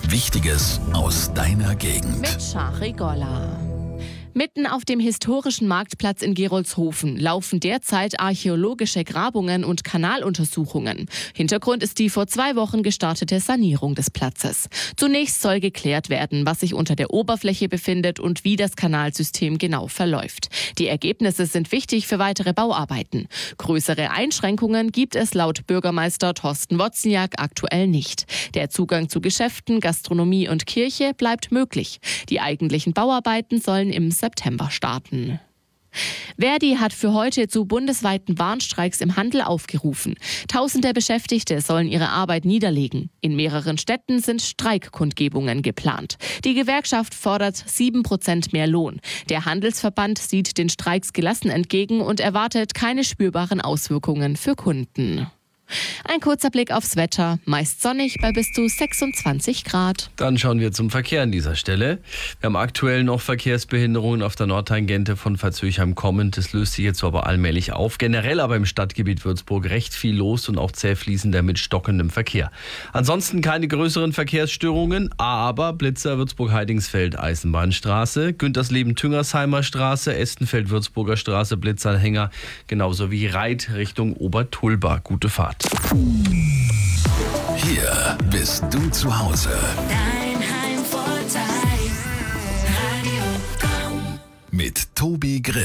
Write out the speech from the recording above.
Wichtiges aus deiner Gegend. Mit Shari Golla. Mitten auf dem historischen Marktplatz in Gerolzhofen laufen derzeit archäologische Grabungen und Kanaluntersuchungen. Hintergrund ist die vor 2 Wochen gestartete Sanierung des Platzes. Zunächst soll geklärt werden, was sich unter der Oberfläche befindet und wie das Kanalsystem genau verläuft. Die Ergebnisse sind wichtig für weitere Bauarbeiten. Größere Einschränkungen gibt es laut Bürgermeister Thorsten Wozniak aktuell nicht. Der Zugang zu Geschäften, Gastronomie und Kirche bleibt möglich. Die eigentlichen Bauarbeiten sollen im September starten. Verdi hat für heute zu bundesweiten Warnstreiks im Handel aufgerufen. Tausende Beschäftigte sollen ihre Arbeit niederlegen. In mehreren Städten sind Streikkundgebungen geplant. Die Gewerkschaft fordert 7% mehr Lohn. Der Handelsverband sieht den Streiks gelassen entgegen und erwartet keine spürbaren Auswirkungen für Kunden. Ein kurzer Blick aufs Wetter. Meist sonnig bei bis zu 26 Grad. Dann schauen wir zum Verkehr an dieser Stelle. Wir haben aktuell noch Verkehrsbehinderungen auf der Nordtangente von Pfalz-Höchheim kommend. Das löst sich jetzt aber allmählich auf. Generell aber im Stadtgebiet Würzburg recht viel los und auch zäh fließender mit stockendem Verkehr. Ansonsten keine größeren Verkehrsstörungen, aber Blitzer Würzburg-Heidingsfeld Eisenbahnstraße, Güntersleben-Tüngersheimer Straße, Estenfeld-Würzburger Straße, Blitzanhänger, genauso wie Reit Richtung Obertulba. Gute Fahrt. Hier bist du zu Hause. Dein Heimvorteil. Radio Komm. Mit Tobi Grimm.